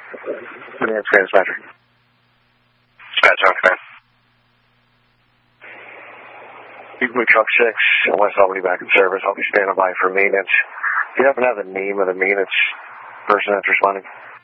It's Dispatcher. Dispatcher, okay. Equally Truck 6, West Albany back in service. I'll be standing by for maintenance. Do you happen to have the name of the maintenance person that's responding?